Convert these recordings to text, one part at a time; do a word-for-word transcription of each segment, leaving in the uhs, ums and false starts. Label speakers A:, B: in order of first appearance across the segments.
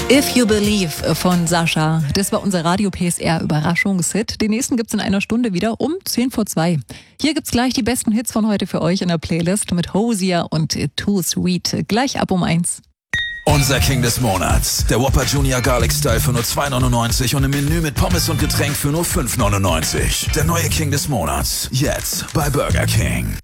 A: If You Believe von Sascha. Das war unser Radio-P S R-Überraschungshit. Den nächsten gibt's in einer Stunde wieder um zehn vor zwei. Hier gibt's gleich die besten Hits von heute für euch in der Playlist mit Hosier und Too Sweet. Gleich ab um eins.
B: Unser King des Monats. Der Whopper Junior Garlic Style für nur zwei neunundneunzig und im Menü mit Pommes und Getränk für nur fünf neunundneunzig. Der neue King des Monats. Jetzt bei Burger King.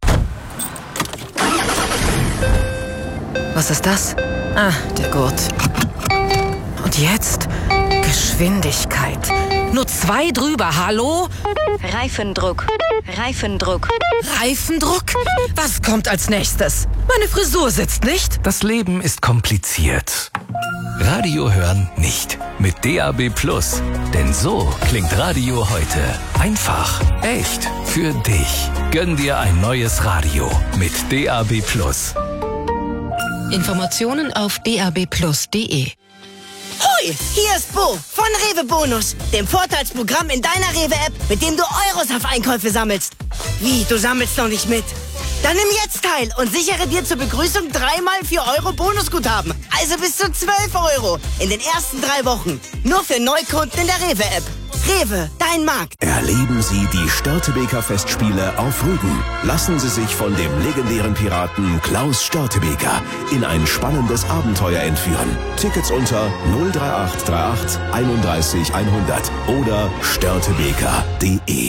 C: Was ist das? Ah, der Gurt. Und jetzt Geschwindigkeit. Nur zwei drüber, hallo?
D: Reifendruck. Reifendruck.
C: Reifendruck? Was kommt als nächstes? Meine Frisur sitzt nicht.
E: Das Leben ist kompliziert. Radio hören nicht. Mit D A B Plus. Denn so klingt Radio heute. Einfach. Echt. Für dich. Gönn dir ein neues Radio. Mit D A B Plus.
C: Informationen auf d a b plus punkt d e.
F: Hoi, hier ist Bo von Rewe Bonus, dem Vorteilsprogramm in deiner Rewe-App, mit dem du Euros auf Einkäufe sammelst. Wie, du sammelst noch nicht mit? Dann nimm jetzt teil und sichere dir zur Begrüßung dreimal vier Euro Bonusguthaben. Also bis zu zwölf Euro in den ersten drei Wochen. Nur für Neukunden in der Rewe-App. Rewe, dein Markt.
G: Erleben Sie die Störtebeker Festspiele auf Rügen. Lassen Sie sich von dem legendären Piraten Klaus Störtebeker in ein spannendes Abenteuer entführen. Tickets unter null drei acht drei acht einunddreißig hundert oder störtebeker punkt d e.